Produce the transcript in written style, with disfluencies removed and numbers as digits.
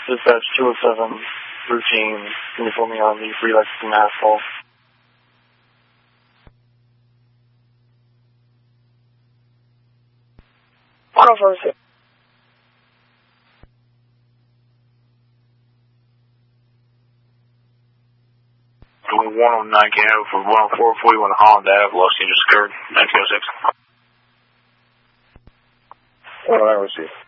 Dispatch 207, routine. Can you pull me on the free Lexington asphalt? 104. 109 Canada for 10441 Holland Ave, Los Angeles, skirt 1906. 109 received.